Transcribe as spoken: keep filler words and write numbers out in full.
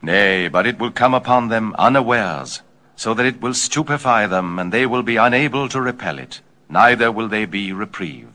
Nay, but it will come upon them unawares, so that it will stupefy them, and they will be unable to repel it, neither will they be reprieved.